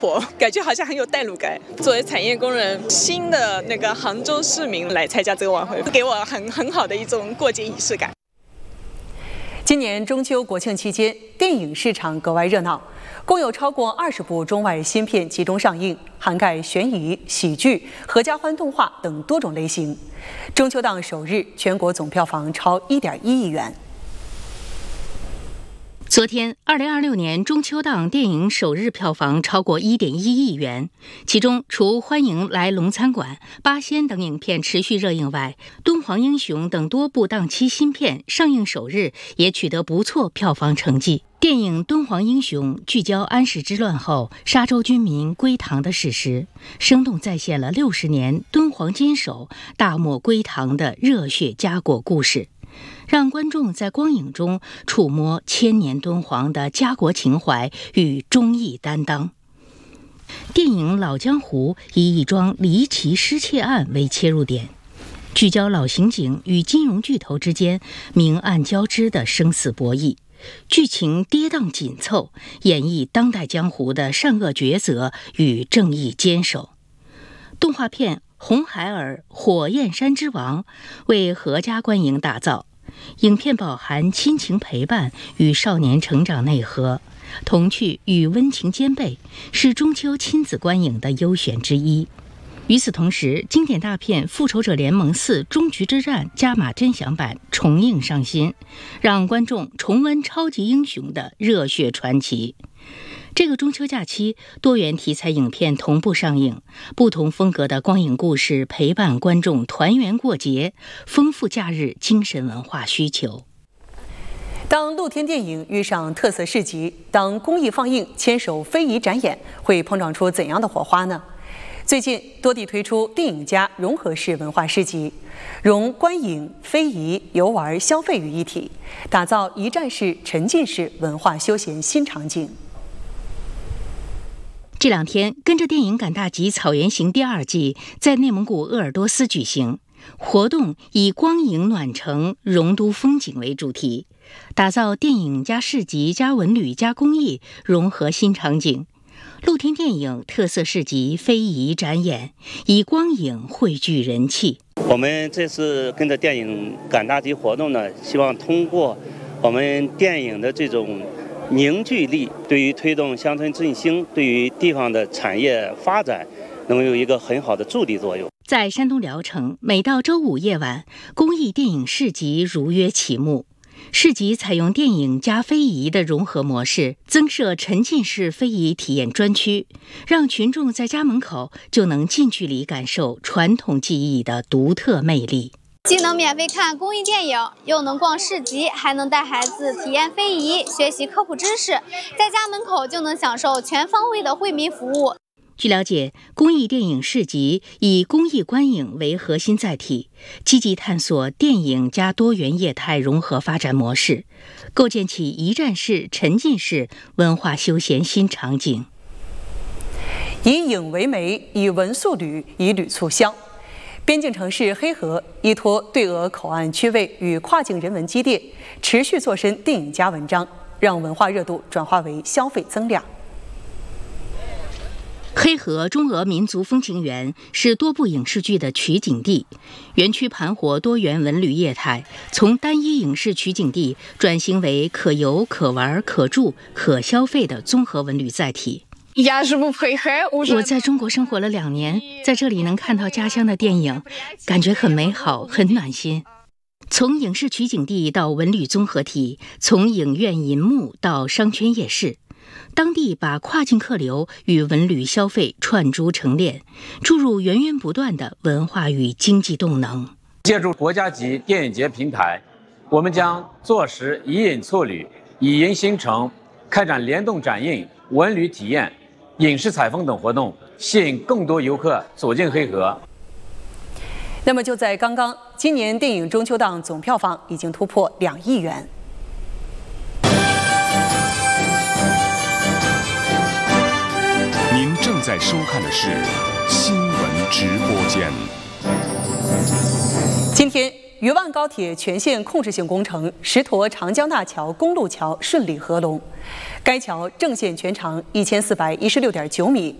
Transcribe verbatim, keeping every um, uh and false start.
我感觉好像很有代入感。作为产业工人，新的那个杭州市民来参加这个晚会，给我很很好的一种过节仪式感。 今年中秋国庆期间，电影市场格外热闹，共有超过二十部中外新片集中上映，涵盖悬疑、喜剧、合家欢动画等多种类型。中秋档首日，全国总票房超一点一亿元。 昨天，二零二六年中秋档电影首日票房超过一点一亿元，其中除《欢迎来龙餐馆》《八仙》等影片持续热映外，《敦煌英雄》等多部档期新片上映首日也取得不错票房成绩。电影《敦煌英雄》聚焦安史之乱后沙州军民归唐的史实，生动再现了六十年敦煌坚守大漠归唐的热血家国故事，让观众在光影中触摸千年敦煌的家国情怀与忠义担当。电影《老江湖》以一桩离奇失窃案为切入点，聚焦老刑警与金融巨头之间明暗交织的生死博弈，剧情跌宕紧凑，演绎当代江湖的善恶抉择与正义坚守。动画片《红孩儿火焰山之王》为阖家观影打造，影片饱含亲情陪伴与少年成长内核，童趣与温情兼备，是中秋亲子观影的优选之一。与此同时，经典大片《复仇者联盟四：终局之战》加码真享版重映上新，让观众重温超级英雄的热血传奇。这个中秋假期，多元题材影片同步上映，不同风格的光影故事陪伴观众团圆过节，丰富假日精神文化需求。 当露天电影遇上特色市集，当公益放映牵手非遗展演，会碰撞出怎样的火花呢？最近多地推出电影加融合式文化市集，融观影、非遗、游玩、消费于一体，打造一站式、沉浸式文化休闲新场景。 这两天，跟着电影赶大集草原行第二季在内蒙古鄂尔多斯举行，活动以光影暖城、融都风景为主题，打造电影加市集加文旅加公益融合新场景。露天电影、特色市集、非遗展演，以光影汇聚人气。 我们这次跟着电影赶大集活动呢，希望通过我们电影的这种凝聚力，对于推动乡村振兴，对于地方的产业发展，能有一个很好的助力作用。 在山东聊城，每到周五夜晚，公益电影市集如约启幕。市集采用电影加非遗的融合模式，增设沉浸式非遗体验专区，让群众在家门口就能近距离感受传统技艺的独特魅力。 既能免费看公益电影，又能逛市集，还能带孩子体验非遗，学习科普知识，在家门口就能享受全方位的惠民服务。 据了解，公益电影市集以公益观影为核心载体，积极探索电影加多元业态融合发展模式，构建起一站式、沉浸式文化休闲新场景。 以影为媒，以文塑旅，以旅促销。边境城市黑河依托对俄口岸区位与跨境人文积淀，持续做深电影加文章，让文化热度转化为消费增量。 黑河中俄民族风情园是多部影视剧的取景地，园区盘活多元文旅业态，从单一影视取景地转型为可游、可玩、可住、可消费的综合文旅载体。我在中国生活了两年，在这里能看到家乡的电影，感觉很美好，很暖心。从影视取景地到文旅综合体，从影院银幕到商圈夜市，当地把跨境客流与文旅消费串珠成链，注入源源不断的文化与经济动能。 借助国家级电影节平台，我们将坐实以影促旅，以影新城，开展联动展映、文旅体验、影视采风等活动，吸引更多游客走进黑河。 那么就在刚刚，今年电影中秋档总票房已经突破两亿元。 您正在收看的是新闻直播间。 今天， 渝万高铁全线控制性工程石沱长江大桥公路桥顺利合龙，该桥正线全长一千四百一十六点九米，